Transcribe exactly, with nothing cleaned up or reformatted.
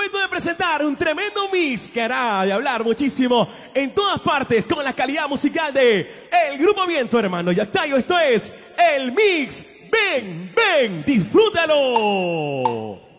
momento de presentar un tremendo mix que hará de hablar muchísimo en todas partes con la calidad musical de El Grupo Viento, hermano Yactayo. Esto es el mix. Ven, ven, disfrútalo.